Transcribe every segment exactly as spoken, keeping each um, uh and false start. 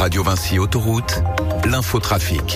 Radio Vinci Autoroute, l'infotrafic.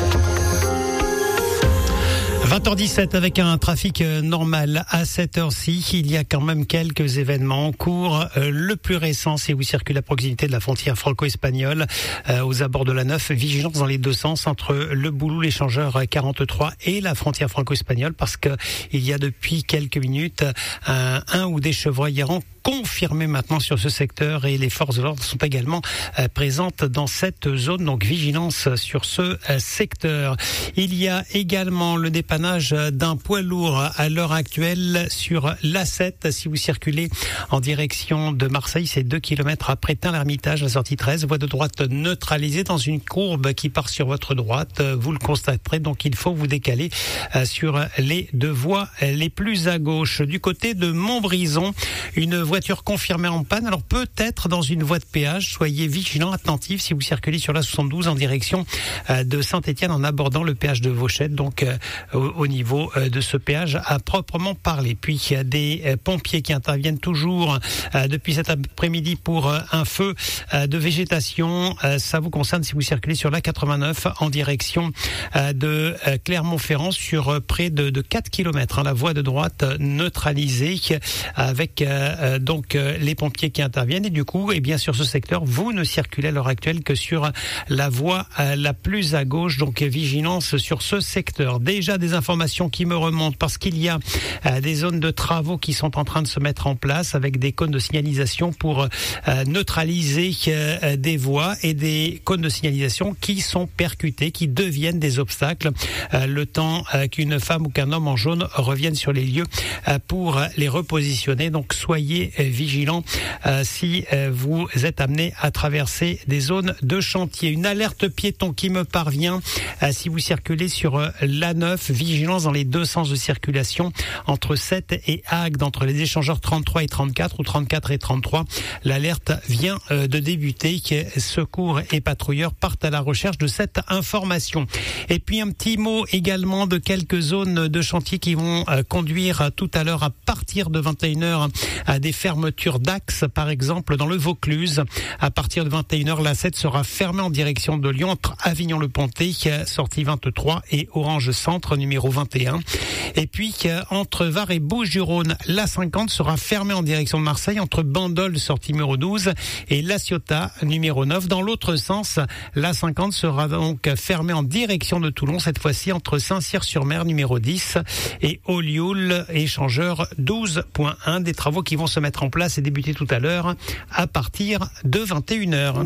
vingt heures dix-sept avec un trafic normal à cette heure-ci. Il y a quand même quelques événements en cours. Euh, le plus récent, si vous circulez à proximité de la frontière franco-espagnole, euh, aux abords de la neuf, vigilance dans les deux sens entre le Boulou, l'échangeur quarante-trois et la frontière franco-espagnole, parce que il y a depuis quelques minutes un, un ou des chevreuils errants confirmé maintenant sur ce secteur, et les forces de l'ordre sont également euh, présentes dans cette zone, donc vigilance sur ce euh, secteur. Il y a également le dépannage d'un poids lourd à l'heure actuelle sur l'A sept. Si vous circulez en direction de Marseille, c'est deux kilomètres après Tain-l'Hermitage, la sortie treize, voie de droite neutralisée dans une courbe qui part sur votre droite. Vous le constaterez, donc il faut vous décaler euh, sur les deux voies les plus à gauche. Du côté de Montbrison, une voiture confirmée en panne, alors peut-être dans une voie de péage. Soyez vigilants, attentifs si vous circulez sur la soixante-douze en direction euh, de Saint-Étienne en abordant le péage de Vauchette, donc euh, au, au niveau euh, de ce péage à proprement parler. Puis il y a des euh, pompiers qui interviennent toujours euh, depuis cet après-midi pour euh, un feu euh, de végétation. Euh, ça vous concerne si vous circulez sur la quatre-vingt-neuf en direction euh, de euh, Clermont-Ferrand sur euh, près de, de quatre kilomètres. Hein, la voie de droite euh, neutralisée avec euh, donc euh, les pompiers qui interviennent, et du coup, et bien sur ce secteur, vous ne circulez à l'heure actuelle que sur la voie euh, la plus à gauche, donc vigilance sur ce secteur. Déjà des informations qui me remontent parce qu'il y a euh, des zones de travaux qui sont en train de se mettre en place avec des cônes de signalisation pour euh, neutraliser euh, des voies, et des cônes de signalisation qui sont percutés, qui deviennent des obstacles euh, le temps euh, qu'une femme ou qu'un homme en jaune revienne sur les lieux euh, pour les repositionner. Donc soyez vigilants euh, si euh, vous êtes amené à traverser des zones de chantier. Une alerte piéton qui me parvient euh, si vous circulez sur euh, l'A neuf, vigilance dans les deux sens de circulation entre Sète et Agde, entre les échangeurs trente-trois et trente-quatre ou trente-quatre et trente-trois. L'alerte vient euh, de débuter. Secours et patrouilleurs partent à la recherche de cette information. Et puis un petit mot également de quelques zones de chantier qui vont euh, conduire tout à l'heure à partir de vingt et une heures à des fermetures d'axes, par exemple dans le Vaucluse. À partir de vingt et une heures, l'A sept sera fermée en direction de Lyon entre Avignon-le-Pontet, sortie vingt-trois, et Orange Centre, numéro vingt et un. Et puis entre Var et Bouches-du-Rhône, l'A cinquante sera fermée en direction de Marseille entre Bandol, sortie numéro douze, et La Ciotat, numéro neuf. Dans l'autre sens, l'A cinquante sera donc fermée en direction de Toulon, cette fois-ci entre Saint-Cyr-sur-Mer, numéro dix, et Olioul, échangeur douze point un. Des travaux qui vont se mettre en place et débuter tout à l'heure à partir de vingt et une heures.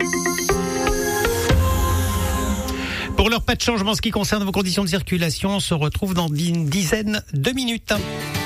Pour l'heure, pas de changement en ce qui concerne vos conditions de circulation. On se retrouve dans une dizaine de minutes.